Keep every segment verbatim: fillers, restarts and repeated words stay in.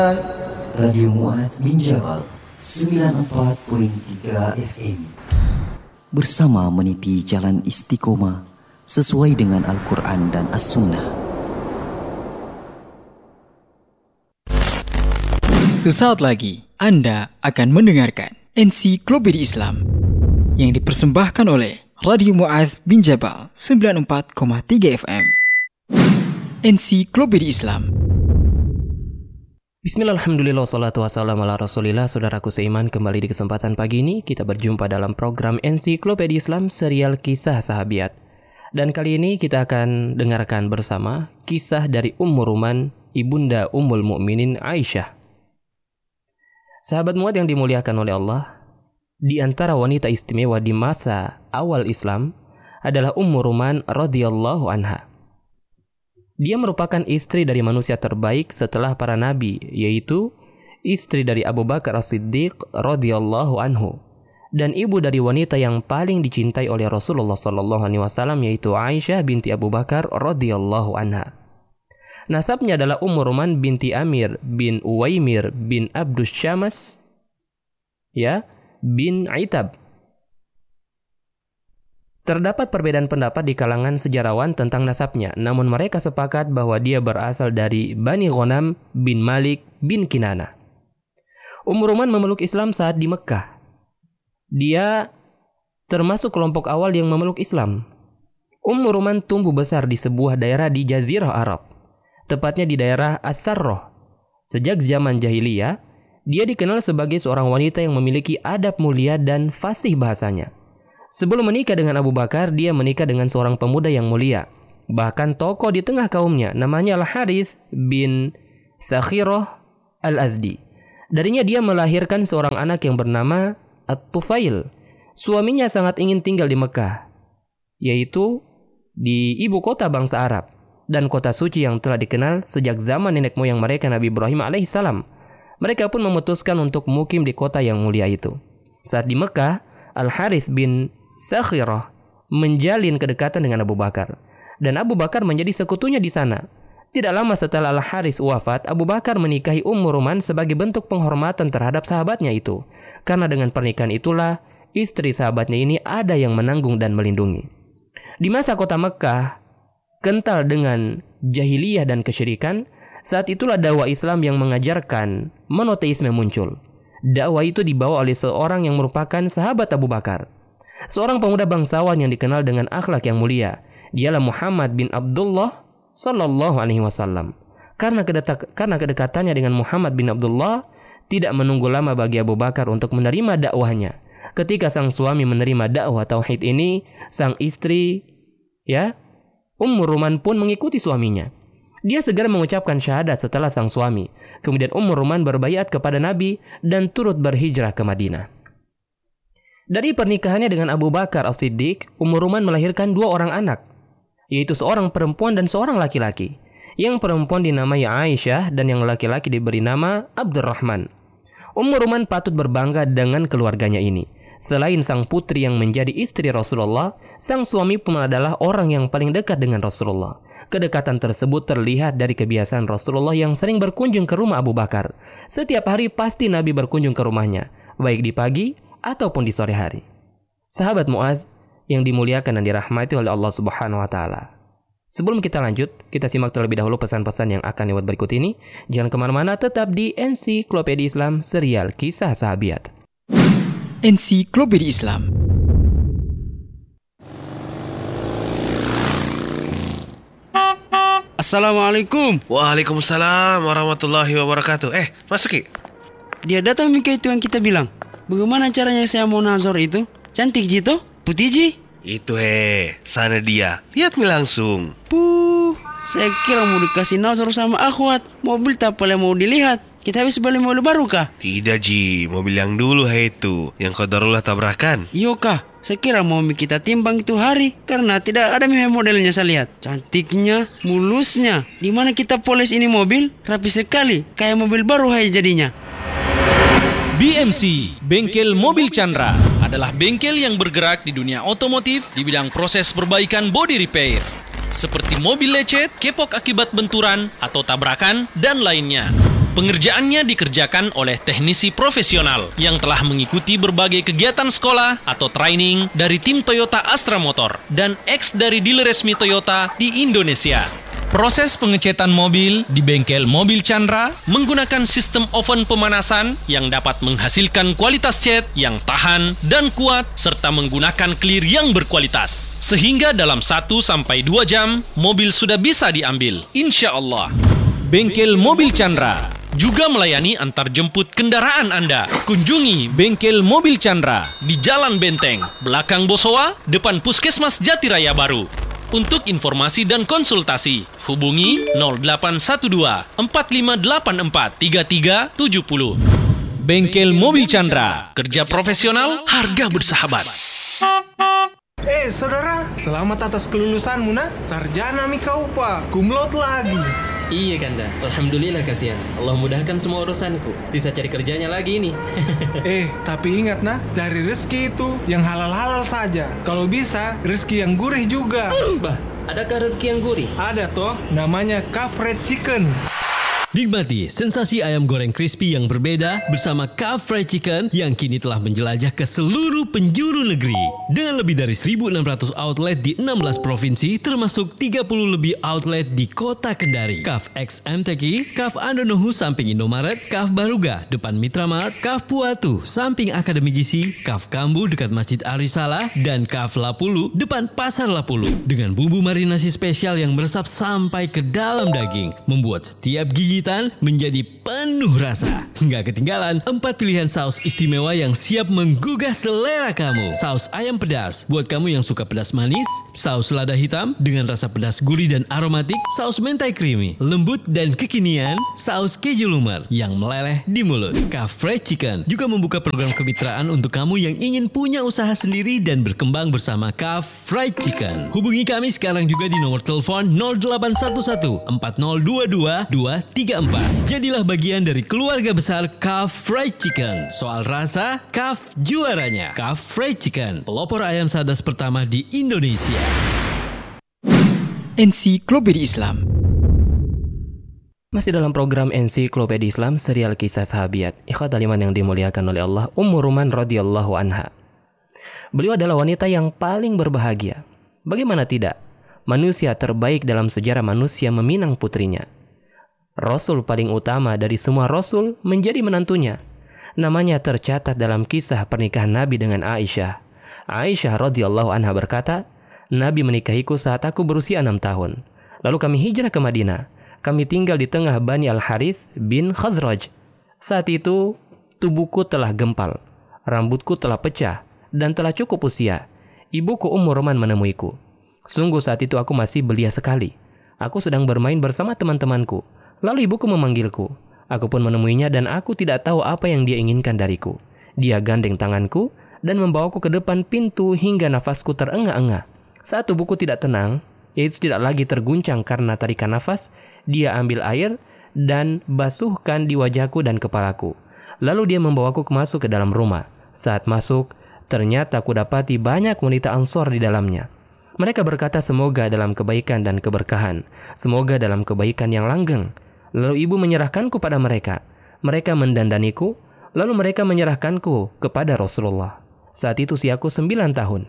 Radio Mu'adz bin Jabal sembilan puluh empat koma tiga F M bersama meniti jalan istiqomah sesuai dengan Al-Quran dan As-Sunnah. Sesaat lagi Anda akan mendengarkan Ensiklopedia Islam yang dipersembahkan oleh Radio Mu'adz bin Jabal sembilan puluh empat koma tiga F M. Ensiklopedia Islam. Bismillah, alhamdulillah, wassalatu wassalamu ala rasulillah. Saudaraku seiman, kembali di kesempatan pagi ini kita berjumpa dalam program Ensiklopedia Islam serial Kisah Sahabiat. Dan kali ini kita akan dengarkan bersama kisah dari Ummu Ruman, ibunda Ummul Mukminin Aisyah. Sahabat Mu'adz yang dimuliakan oleh Allah, di antara wanita istimewa di masa awal Islam adalah Ummu Ruman radhiyallahu anha. Dia merupakan istri dari manusia terbaik setelah para nabi, yaitu istri dari Abu Bakar As-Siddiq radhiyallahu anhu, dan ibu dari wanita yang paling dicintai oleh Rasulullah sallallahu alaihi wasallam, yaitu Aisyah binti Abu Bakar radhiyallahu anha. Nasabnya adalah Ummu Ruman binti Amir bin Uwaimir bin Abdus Syams ya bin Aitab. Terdapat perbedaan pendapat di kalangan sejarawan tentang nasabnya, namun mereka sepakat bahwa dia berasal dari Bani Ghanam bin Malik bin Kinana. Ummu Ruman memeluk Islam saat di Mekkah. Dia termasuk kelompok awal yang memeluk Islam. Ummu Ruman tumbuh besar di sebuah daerah di Jazirah Arab, tepatnya di daerah As-Sarrah. Sejak zaman jahiliyah, dia dikenal sebagai seorang wanita yang memiliki adab mulia dan fasih bahasanya. Sebelum menikah dengan Abu Bakar, dia menikah dengan seorang pemuda yang mulia, bahkan tokoh di tengah kaumnya, namanya Al-Harith bin Sakhirah Al-Azdi. Darinya dia melahirkan seorang anak yang bernama At-Tufail. Suaminya sangat ingin tinggal di Mekah, yaitu di ibu kota bangsa Arab dan kota suci yang telah dikenal sejak zaman nenek moyang mereka, Nabi Ibrahim alaihissalam. Mereka pun memutuskan untuk mukim di kota yang mulia itu. Saat di Mekah, Al-Harith bin Sakhirah menjalin kedekatan dengan Abu Bakar, dan Abu Bakar menjadi sekutunya di sana. Tidak lama setelah Al-Harith wafat, Abu Bakar menikahi Ummu Ruman sebagai bentuk penghormatan terhadap sahabatnya itu. Karena dengan pernikahan itulah istri sahabatnya ini ada yang menanggung dan melindungi. Di masa kota Mekkah kental dengan jahiliyah dan kesyirikan, saat itulah dakwah Islam yang mengajarkan monoteisme muncul. Dakwah itu dibawa oleh seorang yang merupakan sahabat Abu Bakar, seorang pemuda bangsawan yang dikenal dengan akhlak yang mulia. Dialah Muhammad bin Abdullah sallallahu alaihi wasallam. Karena kedetak, karena kedekatannya dengan Muhammad bin Abdullah, tidak menunggu lama bagi Abu Bakar untuk menerima dakwahnya. Ketika sang suami menerima dakwah tauhid ini, sang istri ya Ummu Ruman pun mengikuti suaminya. Dia segera mengucapkan syahadat setelah sang suami. Kemudian Ummu Ruman berbaiat kepada Nabi dan turut berhijrah ke Madinah. Dari pernikahannya dengan Abu Bakar As-Siddiq, Ummu Ruman melahirkan dua orang anak, yaitu seorang perempuan dan seorang laki-laki. Yang perempuan dinamai Aisyah dan yang laki-laki diberi nama Abdurrahman. Ummu Ruman patut berbangga dengan keluarganya ini. Selain sang putri yang menjadi istri Rasulullah, sang suami pun adalah orang yang paling dekat dengan Rasulullah. Kedekatan tersebut terlihat dari kebiasaan Rasulullah yang sering berkunjung ke rumah Abu Bakar. Setiap hari pasti Nabi berkunjung ke rumahnya, baik di pagi ataupun di sore hari. Sahabat Mu'adz yang dimuliakan dan dirahmati oleh Allah Subhanahu wa taala. Sebelum kita lanjut, kita simak terlebih dahulu pesan-pesan yang akan lewat berikut ini. Jangan kemana-mana, tetap di Ensiklopedia Islam serial Kisah Sahabiat. Ensiklopedia Islam. Assalamualaikum. Waalaikumsalam warahmatullahi wabarakatuh. Eh, masuki. Dia datang Mika itu yang kita bilang. Bagaimana caranya saya mau nazar itu? Cantik Jito? Putih Ji? Itu he, sana dia. Lihat nih langsung. Puh, saya kira mau dikasih nazar sama akhwat. Mobil tak boleh mau dilihat. Kita habis beli mobil baru kah? Tidak Ji, mobil yang dulu he itu, yang qadarullah tabrakan. Iyo kah? Saya kira mau kita timbang itu hari, karena tidak ada memang modelnya saya lihat. Cantiknya, mulusnya. Dimana kita polis ini mobil? Rapi sekali, kayak mobil baru hai jadinya. B M C, Bengkel Mobil Chandra, adalah bengkel yang bergerak di dunia otomotif di bidang proses perbaikan body repair, seperti mobil lecet, kepok akibat benturan atau tabrakan, dan lainnya. Pengerjaannya dikerjakan oleh teknisi profesional yang telah mengikuti berbagai kegiatan sekolah atau training dari tim Toyota Astra Motor dan ex dari dealer resmi Toyota di Indonesia. Proses pengecetan mobil di bengkel Mobil Chandra menggunakan sistem oven pemanasan yang dapat menghasilkan kualitas cat yang tahan dan kuat serta menggunakan clear yang berkualitas. Sehingga dalam satu sampai dua jam, mobil sudah bisa diambil. Insya Allah. Bengkel Mobil Chandra juga melayani antar jemput kendaraan Anda. Kunjungi Bengkel Mobil Chandra di Jalan Benteng, belakang Bosowa, depan Puskesmas Jatiraya Baru. Untuk informasi dan konsultasi, hubungi nol delapan satu dua empat lima delapan empat tiga tiga tujuh nol. Bengkel Mobil Chandra, kerja profesional, harga bersahabat. Eh saudara, selamat atas kelulusanmu nak. Sarjana mi kau pak, kumlot lagi. Iya Kanda, alhamdulillah kasihan. Allah mudahkan semua urusanku. Sisa cari kerjanya lagi ini. Eh, tapi ingat nah, cari rezeki itu yang halal-halal saja. Kalau bisa, rezeki yang gurih juga. Bah, adakah rezeki yang gurih? Ada toh, namanya Kaf Fried Chicken. Nikmati sensasi ayam goreng crispy yang berbeda bersama Kaf Fried Chicken yang kini telah menjelajah ke seluruh penjuru negeri. Dengan lebih dari seribu enam ratus outlet di enam belas provinsi termasuk tiga puluh lebih outlet di kota Kendari. Kaf X M T Q, Kaf Andonohu samping Indomaret, Kaf Baruga depan Mitramart, Kaf Puatu samping Akademi Gizi, Kaf Kambu dekat Masjid Arisala, dan Kaf Lapulu depan Pasar Lapulu. Dengan bumbu marinasi spesial yang meresap sampai ke dalam daging, membuat setiap gigi menjadi penuh rasa. Nggak ketinggalan empat pilihan saus istimewa yang siap menggugah selera kamu. Saus ayam pedas buat kamu yang suka pedas manis, saus lada hitam dengan rasa pedas gurih dan aromatik, saus mentai creamy, lembut dan kekinian, saus keju lumer yang meleleh di mulut. Kaf Fried Chicken juga membuka program kemitraan untuk kamu yang ingin punya usaha sendiri dan berkembang bersama Kaf Fried Chicken. Hubungi kami sekarang juga di nomor telepon nol delapan satu satu empat nol dua dua dua tiga empat. Jadilah bagian dari keluarga besar Kaf Fried Chicken. Soal rasa, Kaf juaranya. Kaf Fried Chicken, pelopor ayam sadas pertama di Indonesia. Ensiklopedia Islam. Masih dalam program Ensiklopedia Islam, serial kisah sahabiat. Ikhwatal iman yang dimuliakan oleh Allah, Ummu Ruman radhiyallahu anha. Beliau adalah wanita yang paling berbahagia. Bagaimana tidak? Manusia terbaik dalam sejarah manusia meminang putrinya. Rasul paling utama dari semua Rasul menjadi menantunya. Namanya tercatat dalam kisah pernikahan Nabi dengan Aisyah. Aisyah radhiyallahu anha berkata, Nabi menikahiku saat aku berusia enam tahun. Lalu kami hijrah ke Madinah. Kami tinggal di tengah Bani Al-Harith bin Khazraj. Saat itu, tubuhku telah gempal, rambutku telah pecah, dan telah cukup usia. Ibuku Ummu Ruman menemuiku. Sungguh saat itu aku masih belia sekali. Aku sedang bermain bersama teman-temanku. Lalu ibuku memanggilku. Aku pun menemuinya dan aku tidak tahu apa yang dia inginkan dariku. Dia gandeng tanganku dan membawaku ke depan pintu hingga nafasku terengah-engah. Saat tubuhku tidak tenang, yaitu tidak lagi terguncang karena tarikan nafas, dia ambil air dan basuhkan di wajahku dan kepalaku. Lalu dia membawaku masuk ke dalam rumah. Saat masuk, ternyata aku dapati banyak wanita Ansor di dalamnya. Mereka berkata semoga dalam kebaikan dan keberkahan, semoga dalam kebaikan yang langgeng. Lalu ibu menyerahkanku pada mereka. Mereka mendandaniku, lalu mereka menyerahkanku kepada Rasulullah. Saat itu usiaku sembilan tahun.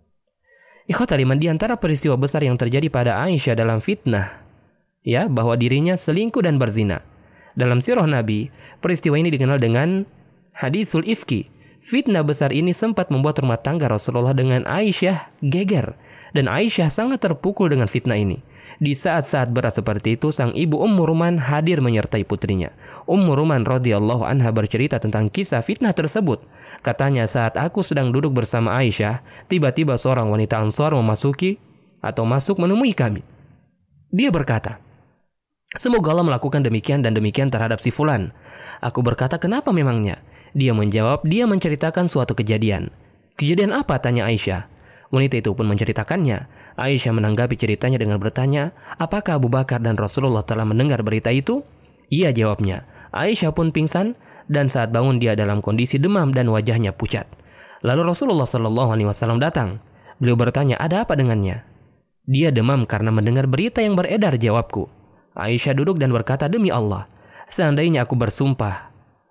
Ikhwatal iman, di antara peristiwa besar yang terjadi pada Aisyah dalam fitnah, ya, bahwa dirinya selingkuh dan berzina. Dalam sirah Nabi, peristiwa ini dikenal dengan haditsul ifki. Fitnah besar ini sempat membuat rumah tangga Rasulullah dengan Aisyah geger. Dan Aisyah sangat terpukul dengan fitnah ini. Di saat-saat berat seperti itu, sang ibu Ummu Ruman hadir menyertai putrinya. Ummu Ruman radhiyallahu anha bercerita tentang kisah fitnah tersebut. Katanya, saat aku sedang duduk bersama Aisyah, tiba-tiba seorang wanita Ansor memasuki atau masuk menemui kami. Dia berkata, semoga Allah melakukan demikian dan demikian terhadap si fulan. Aku berkata, kenapa memangnya? Dia menjawab, dia menceritakan suatu kejadian. Kejadian apa? Tanya Aisyah. Wanita itu pun menceritakannya. Aisyah menanggapi ceritanya dengan bertanya, apakah Abu Bakar dan Rasulullah telah mendengar berita itu? Iya, jawabnya. Aisyah pun pingsan dan saat bangun dia dalam kondisi demam dan wajahnya pucat. Lalu Rasulullah shallallahu alaihi wasallam datang. Beliau bertanya, ada apa dengannya? Dia demam karena mendengar berita yang beredar, jawabku. Aisyah duduk dan berkata, demi Allah, Seandainya aku bersumpah,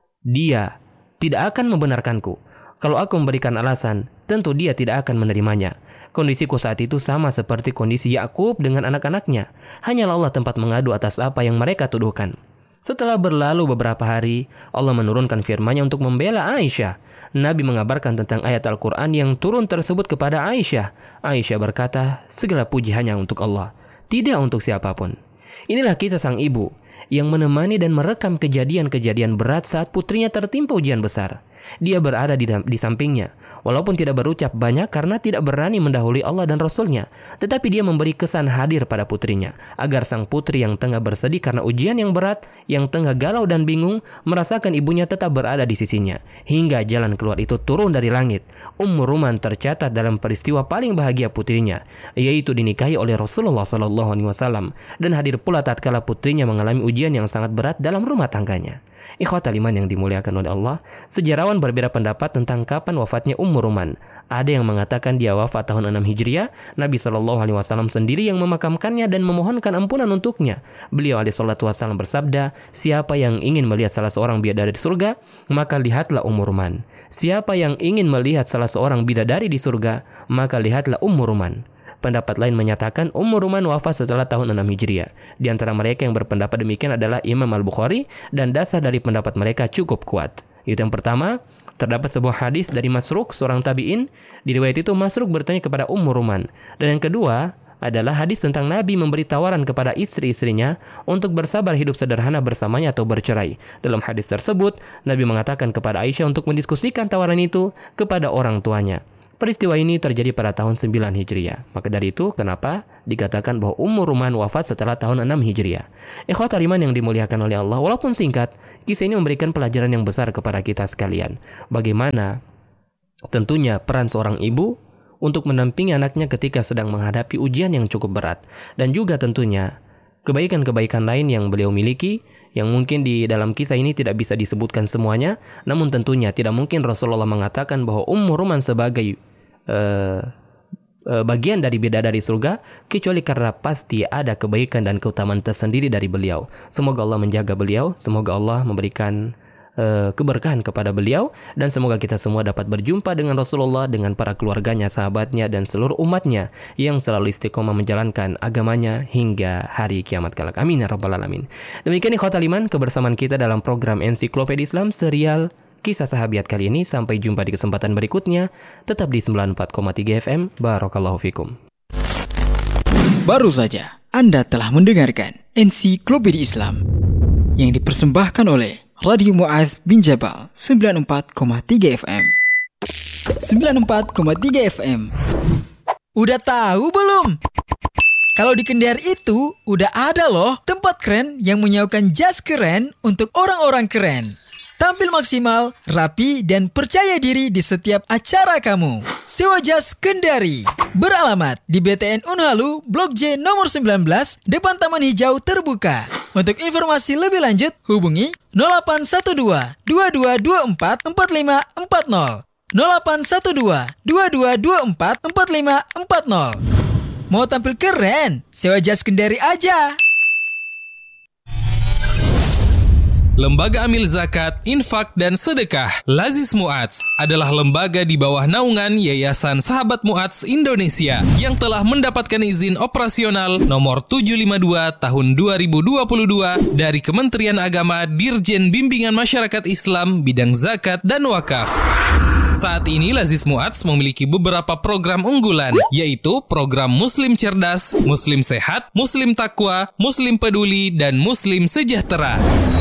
dia tidak akan membenarkanku. Kalau aku memberikan alasan, tentu dia tidak akan menerimanya. Kondisiku saat itu sama seperti kondisi Yakub dengan anak-anaknya. Hanyalah Allah tempat mengadu atas apa yang mereka tuduhkan. Setelah berlalu beberapa hari, Allah menurunkan firman-Nya untuk membela Aisyah. Nabi mengabarkan tentang ayat Al-Quran yang turun tersebut kepada Aisyah. Aisyah berkata, segala puji hanya untuk Allah, tidak untuk siapapun. Inilah kisah sang ibu yang menemani dan merekam kejadian-kejadian berat saat putrinya tertimpa ujian besar. Dia berada di, di sampingnya, walaupun tidak berucap banyak karena tidak berani mendahului Allah dan Rasul-Nya. Tetapi dia memberi kesan hadir pada putrinya, agar sang putri yang tengah bersedih karena ujian yang berat, yang tengah galau dan bingung, merasakan ibunya tetap berada di sisinya. Hingga jalan keluar itu turun dari langit. Ummu Ruman tercatat dalam peristiwa paling bahagia putrinya, yaitu dinikahi oleh Rasulullah shallallahu alaihi wasallam, dan hadir pula tatkala putrinya mengalami ujian yang sangat berat dalam rumah tangganya. Ikhwatal iman yang dimuliakan oleh Allah, sejarawan berbeda pendapat tentang kapan wafatnya Ummu Ruman. Ada yang mengatakan dia wafat tahun enam Hijriah. Nabi shallallahu alaihi wasallam sendiri yang memakamkannya dan memohonkan ampunan untuknya. Beliau alaihi salatu wasallam bersabda, siapa yang ingin melihat salah seorang bidadari di surga, maka lihatlah Ummu Ruman. Siapa yang ingin melihat salah seorang bidadari di surga, maka lihatlah Ummu Ruman. Pendapat lain menyatakan Ummu Ruman wafat setelah tahun enam Hijriah. Di antara mereka yang berpendapat demikian adalah Imam Al-Bukhari, dan dasar dari pendapat mereka cukup kuat. Itu yang pertama. Terdapat sebuah hadis dari Masruq, seorang tabi'in. Di riwayat itu Masruq bertanya kepada Ummu Ruman. Dan yang kedua adalah hadis tentang Nabi memberi tawaran kepada istri-istrinya untuk bersabar hidup sederhana bersamanya atau bercerai. Dalam hadis tersebut, Nabi mengatakan kepada Aisyah untuk mendiskusikan tawaran itu kepada orang tuanya. Peristiwa ini terjadi pada tahun sembilan Hijriah. Maka dari itu, kenapa dikatakan bahwa Ummu Ruman wafat setelah tahun enam Hijriah. Ikhwatal iman yang dimuliakan oleh Allah, walaupun singkat, kisah ini memberikan pelajaran yang besar kepada kita sekalian. Bagaimana tentunya peran seorang ibu untuk mendampingi anaknya ketika sedang menghadapi ujian yang cukup berat. Dan juga tentunya kebaikan-kebaikan lain yang beliau miliki, yang mungkin di dalam kisah ini tidak bisa disebutkan semuanya. Namun tentunya tidak mungkin Rasulullah mengatakan bahwa Ummu Ruman sebagai Uh, uh, bagian dari bidadari surga, kecuali karena pasti ada kebaikan dan keutamaan tersendiri dari beliau. Semoga Allah menjaga beliau, semoga Allah memberikan uh, keberkahan kepada beliau, dan semoga kita semua dapat berjumpa dengan Rasulullah, dengan para keluarganya, sahabatnya, dan seluruh umatnya yang selalu istiqomah menjalankan agamanya hingga hari kiamat kelak. Amin ya rabbal alamin. Demikian ikhwatal iman, kebersamaan kita dalam program Ensiklopedia Islam serial Kisah Sahabiat kali ini. Sampai jumpa di kesempatan berikutnya. Tetap di sembilan puluh empat koma tiga F M. Barakallahu fikum. Baru saja Anda telah mendengarkan Ensiklopedia Islam yang dipersembahkan oleh Radio Mu'adz bin Jabal sembilan puluh empat koma tiga F M. sembilan puluh empat koma tiga F M. Udah tahu belum? Kalau di Kendari itu udah ada loh tempat keren yang menyewakan jas keren untuk orang-orang keren. Tampil maksimal, rapi, dan percaya diri di setiap acara kamu. Sewa jas Kendari. Beralamat di B T N Unhalu, Blok J nomor sembilan belas, depan Taman Hijau Terbuka. Untuk informasi lebih lanjut, hubungi nol delapan satu dua, dua dua dua empat, empat lima empat nol. nol delapan satu dua, dua dua dua empat, empat lima empat nol. Mau tampil keren? Sewa jas Kendari aja. Lembaga Amil Zakat, Infak, dan Sedekah Lazis Mu'adz adalah lembaga di bawah naungan Yayasan Sahabat Mu'adz Indonesia yang telah mendapatkan izin operasional nomor tujuh lima dua tahun dua ribu dua puluh dua dari Kementerian Agama Dirjen Bimbingan Masyarakat Islam Bidang Zakat dan Wakaf. Saat ini Lazis Mu'adz memiliki beberapa program unggulan, yaitu program Muslim Cerdas, Muslim Sehat, Muslim Takwa, Muslim Peduli, dan Muslim Sejahtera.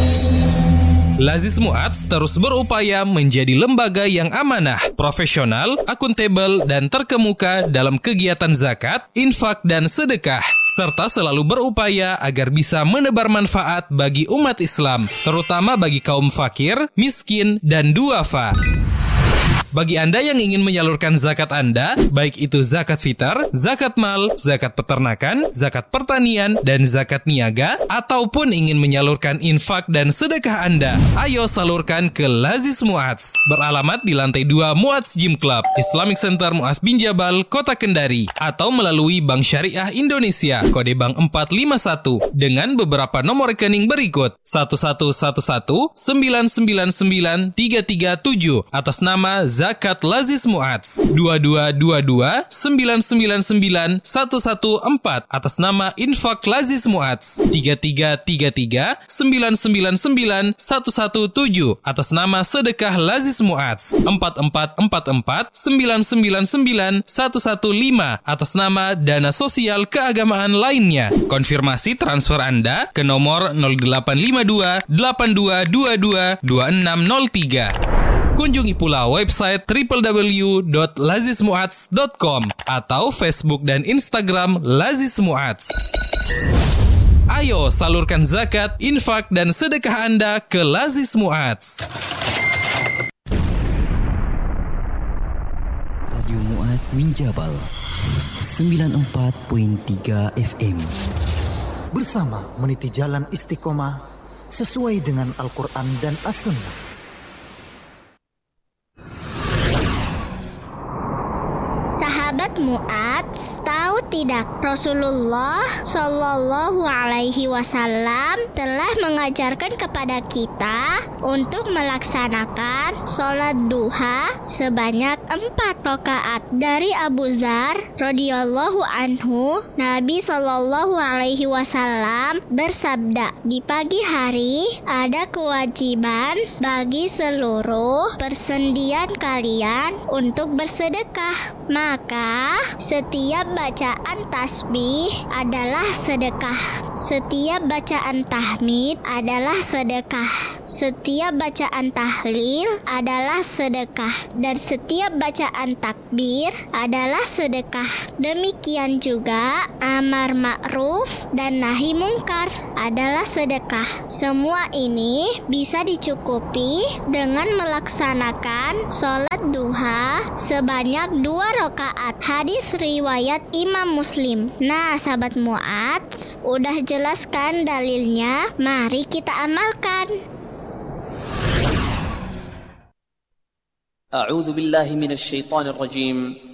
Lazis Mu'adz terus berupaya menjadi lembaga yang amanah, profesional, akuntabel, dan terkemuka dalam kegiatan zakat, infak, dan sedekah, serta selalu berupaya agar bisa menebar manfaat bagi umat Islam, terutama bagi kaum fakir, miskin, dan duafa. Bagi Anda yang ingin menyalurkan zakat Anda, baik itu zakat fitar, zakat mal, zakat peternakan, zakat pertanian, dan zakat niaga, ataupun ingin menyalurkan infak dan sedekah Anda, ayo salurkan ke Lazis Mu'adz. Beralamat di lantai dua Mu'adz Gym Club, Islamic Center Mu'adz bin Jabal, Kota Kendari, atau melalui Bank Syariah Indonesia, kode bank empat lima satu, dengan beberapa nomor rekening berikut: satu satu satu satu sembilan sembilan sembilan tiga tiga tujuh atas nama Zakat Lazis Mu'adz, dua dua dua dua sembilan sembilan sembilan satu satu empat atas nama Infak Lazis Mu'adz, tiga tiga tiga tiga sembilan sembilan sembilan satu satu tujuh atas nama Sedekah Lazis Mu'adz, empat empat empat empat sembilan sembilan sembilan satu satu lima atas nama Dana Sosial Keagamaan lainnya. Konfirmasi transfer Anda ke nomor nol delapan lima dua delapan dua dua dua dua enam nol tiga. Kunjungi pula website w w w dot lazis mu'adz dot com atau Facebook dan Instagram Lazis Mu'adz. Ayo salurkan zakat, infak, dan sedekah Anda ke Lazis Mu'adz. Radio Mu'adz bin Jabal sembilan puluh empat koma tiga F M. Bersama meniti jalan istiqomah sesuai dengan Al-Quran dan As-Sunnah. Sahabat Mu'adz, tahu tidak Rasulullah Shallallahu Alaihi Wasallam telah mengajarkan kepada kita untuk melaksanakan sholat duha sebanyak empat rakaat. Dari Abu Dzar radhiyallahu anhu, Nabi Shallallahu Alaihi Wasallam bersabda, di pagi hari ada kewajiban bagi seluruh persendian kalian untuk bersedekah. Maka setiap bacaan tasbih adalah sedekah, setiap bacaan tahmid adalah sedekah, setiap bacaan tahlil adalah sedekah, dan setiap bacaan takbir adalah sedekah. Demikian juga amar ma'ruf dan nahi mungkar adalah sedekah. Semua ini bisa dicukupi dengan melaksanakan sholat duha sebanyak dua rakaat. Hadis riwayat Imam Muslim. Nah, sahabat Mu'adz, udah jelaskan dalilnya, mari kita amalkan. A'udzu billahi minasy syaithanir rajim.